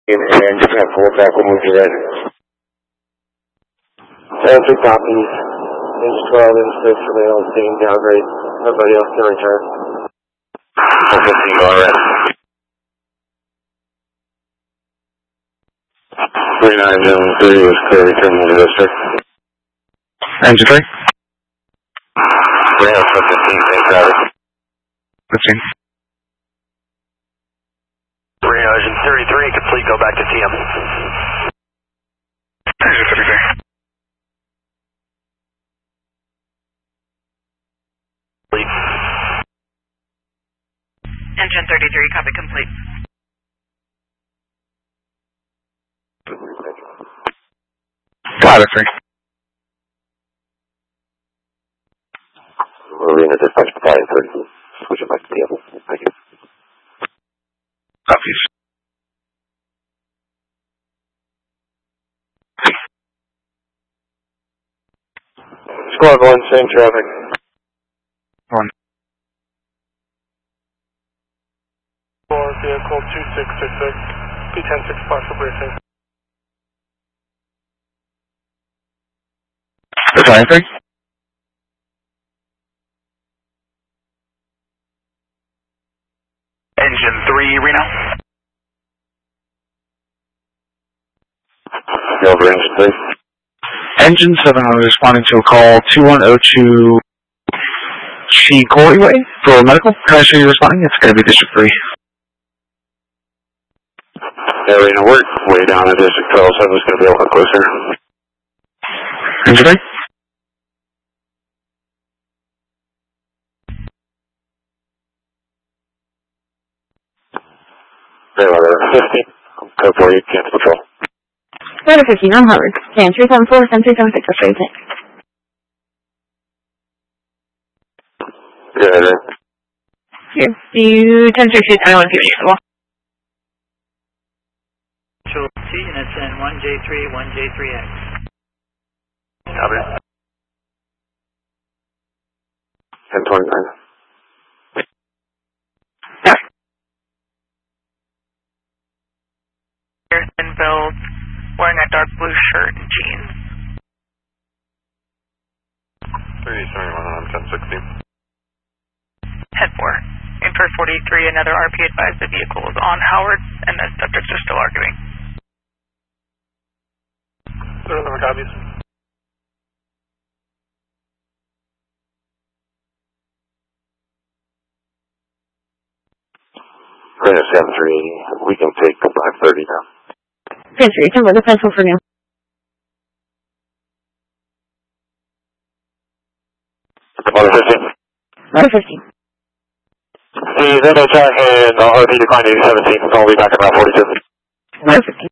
And just have full back when we're ready. Answer copies. Inch 12, inch 6 for male, same downgrade. Nobody else can return. 15 going red. 3903 was clear return to the district. Engine 3? Reno for 15, same traffic. 15. Reno engine 33, complete, go back to TM. Engine 33. Engine 33, copy complete. Got it, 3. Moving to dispatch battalion 30. Switch it back to TM. Thank you. Copies. Squad 1, same traffic. 1. Vehicle 2666, P106 partial briefing. Battalion 3? Engine 3, Reno. Go over engine 3. Engine 7, I'm responding to a call 2102 Chicory Way for medical. Can I show you responding? It's going to be District 3. Yeah, Reno, we're way down in District 12, so I'm just going to be a little closer. Engine 3? Very well, 15. Code 4, you cancel patrol. Order 15 on Harvard. Scan 374, 7376, that's right there. Yeah, then. Here, do you 10-6, I don't want to give you the wall. T, and it's in 1J3, 1J3X. Copy. 1029. Build, wearing a dark blue shirt and jeans. 3071 on 1060. Head 4. Infer 43, another RP advised the vehicle is on Howard and the subjects are still arguing. 11 copies. Reno 73, we can take the 530 now. Transfer, you can look the pencil for now. Order 15. Order 15. The Zeno attack and RP decline 817. I'll be back at about 42. Order 15.